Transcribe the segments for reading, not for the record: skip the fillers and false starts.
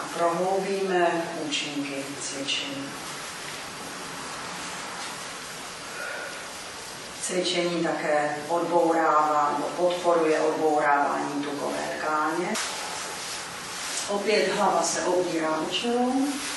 prohloubíme účinky cvičení. Cvičení také odbourává nebo podporuje odbourávání tukové tkáně. Opět hlava se obírá o čelo.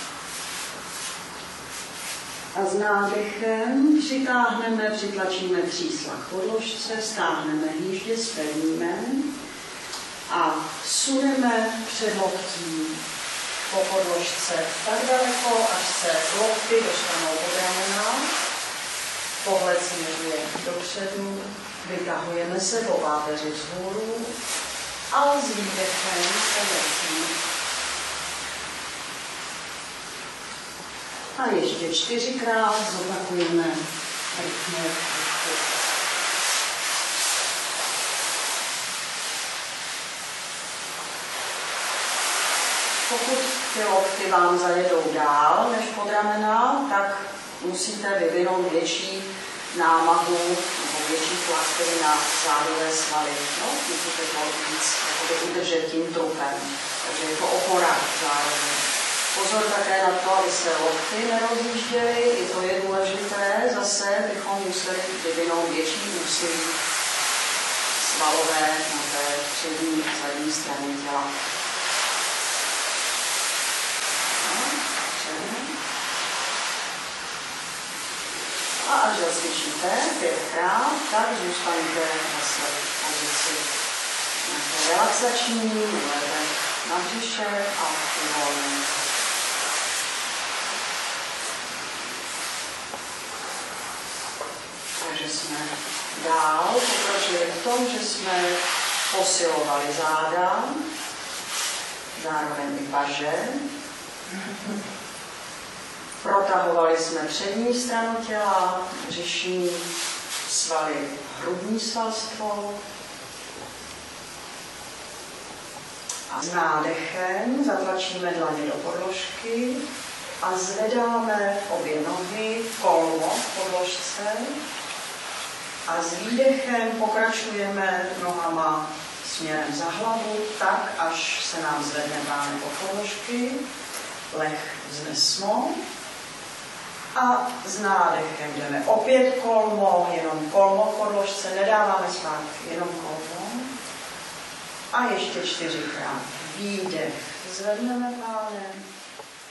A s nádechem přitlačíme třísla k podložce, stáhneme hýždě, spevníme a suneme před loktí po podložce tak daleko, až se lokty dostanou pod ramena. Pohled směřuje dopředu, vytahujeme se po páteři vzhůru a s výdechem se vracíme. A ještě 4krát zopakujeme rychle. Pokud ty lokty vám zajedou dál než pod ramena, tak musíte vyvinout větší námahu nebo větší tlak na zádové svaly. No, musíte to víc udržet tím trupem. Takže je to opora zároveň. Pozor také na to, aby se lokty nerozjížděly, i to je důležité. Zase bychom museli vyvinout větší úsilí svalové na té přední a zadní straně těla. A až zacvičíte 5krát, tak zůstaňte zase v pozici nějaké relaxační, ležet na břiše a uvolnění. Takže jsme dál pokročili v tom, že jsme posilovali záda, zároveň i paže. Protahovali jsme přední stranu těla, břišní svaly, hrudní svalstvo. A s nádechem zatlačíme dlaně do podložky a zvedáme obě nohy kolmo v podložce. A s výdechem pokračujeme nohama směrem za hlavu, tak, až se nám zvedne bánek od podložky. Leh vznesmo. A s nádechem jdeme opět kolmo, jenom kolmo v podložce, nedáváme zpátky, jenom kolmo. A ještě 4krát výdech, zvedneme pánem.